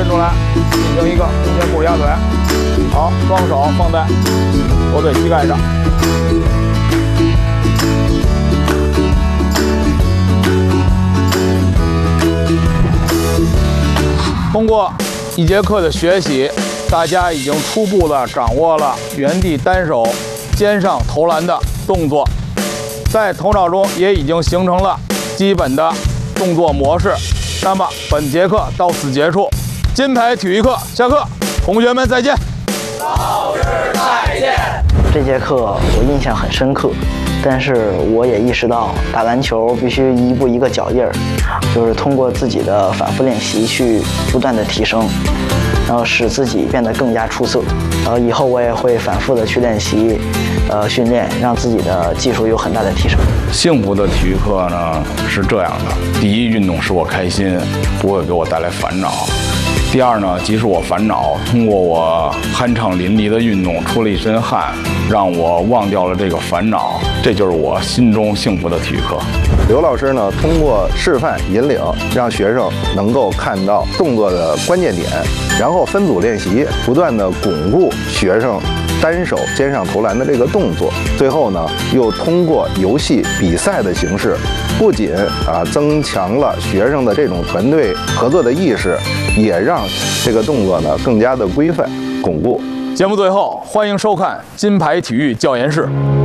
出来，进行一个中间步压腿。好，双手放在左腿膝盖上。通过一节课的学习，大家已经初步的掌握了原地单手肩上投篮的动作，在头脑中也已经形成了基本的动作模式。那么本节课到此结束，金牌体育课下课，同学们再见。 老师再见。这节课我印象很深刻，但是我也意识到打篮球必须一步一个脚印儿，就是通过自己的反复练习去不断的提升，然后使自己变得更加出色。然后以后我也会反复的去练习，训练，让自己的技术有很大的提升。 幸福的体育课呢是这样的：第一，运动使我开心，不会给我带来烦恼；第二呢，即使我烦恼，通过我酣畅淋漓的运动，出了一身汗，让我忘掉了这个烦恼，这就是我心中幸福的体育课。 刘老师呢，通过示范引领，让学生能够看到动作的关键点，然后分组练习，不断的巩固学生单手肩上投篮的这个动作。最后呢，又通过游戏比赛的形式，不仅增强了学生的这种团队合作的意识，也让这个动作呢更加的规范巩固。 节目最后，欢迎收看金牌体育教研室。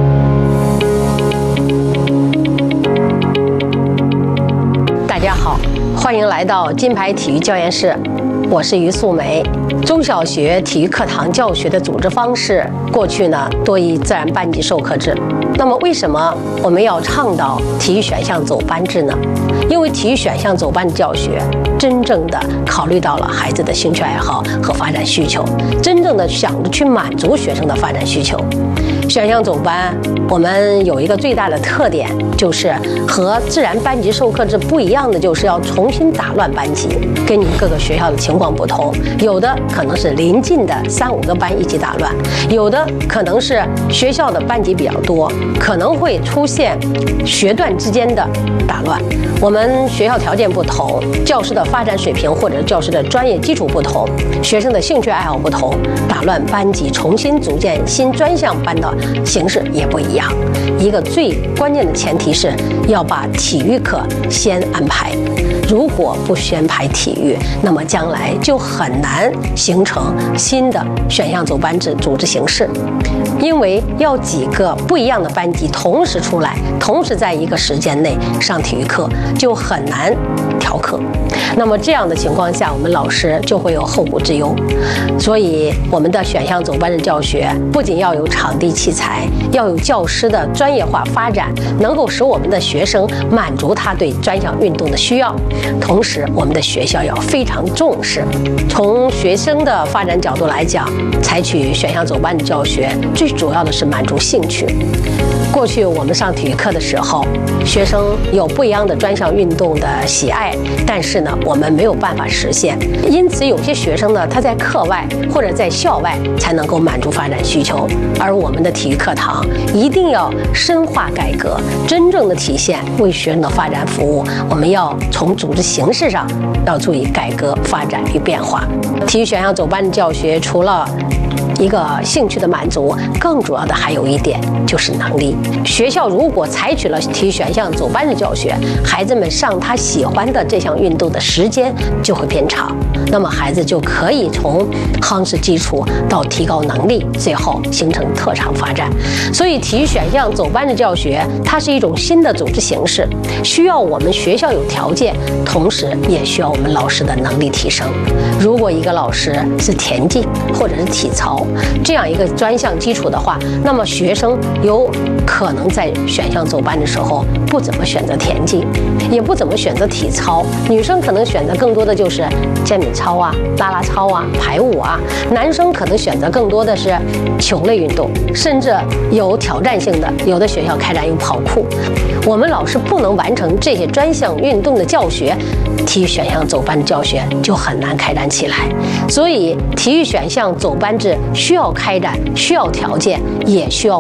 大家好，欢迎来到金牌体育教研室，我是于素梅。中小学体育课堂教学的组织方式，过去呢多以自然班级授课制。那么为什么我们要倡导体育选项走班制呢？因为体育选项走班教学，真正的考虑到了孩子的兴趣爱好和发展需求，真正的想着去满足学生的发展需求。选项走班，我们有一个最大的特点，就是和自然班级授课制不一样的，就是要重新打乱班级。跟你各个学校的情况不同，有的可能是临近的3、5个班一起打乱，有的可能是学校的班级比较多，可能会出现学段之间的打乱。我们学校条件不同，教师的发展水平或者教师的专业基础不同，学生的兴趣爱好不同，打乱班级重新组建新专项班的形式也不一样。一个最关键的前提是要把体育课先安排，如果不先排体育，那么将来就很难形成新的选项走班制组织形式，因为要几个不一样的班级同时出来，同时在一个时间内上体育课，就很难调课。那么这样的情况下，我们老师就会有后顾之忧。所以我们的选项走班制教学不仅要有场地器材，要有教师的专业化发展，能够使我们的学生满足他对专项运动的需要。同时我们的学校要非常重视，从学生的发展角度来讲，采取选项走班制教学最主要的是满足兴趣。过去我们上体育课的时候，学生有不一样的专项运动的喜爱，但是呢我们没有办法实现，因此有些学生呢他在课外或者在校外才能够满足发展需求。而我们的体育课堂一定要深化改革，真正的体现为学生的发展服务。我们要从组织形式上要注意改革发展与变化。体育选项走班制教学除了一个兴趣的满足，更主要的还有一点就是能力。学校如果采取了体育选项走班制教学，孩子们上他喜欢的这项运动的时间就会变长，那么孩子就可以从夯实基础到提高能力，最后形成特长发展。所以体育选项走班制教学它是一种新的组织形式，需要我们学校有条件，同时也需要我们老师的能力提升。如果一个老师是田径或者是体操这样一个专项基础的话，那么学生有可能在选项走班的时候不怎么选择田径，也不怎么选择体操，女生可能选择更多的就是健美操啊、啦啦操啊、排舞啊，男生可能选择更多的是球类运动，甚至有挑战性的，有的学校开展有跑酷。我们老师不能完成这些专项运动的教学，体育选项走班制教学就很难开展起来。所以体育选项走班制需要开展，需要条件，也需要